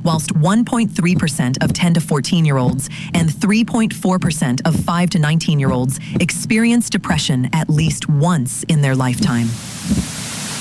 whilst 1.3% of 10 to 14-year-olds and 3.4% of 5 to 19-year-olds experience depression at least once in their lifetime.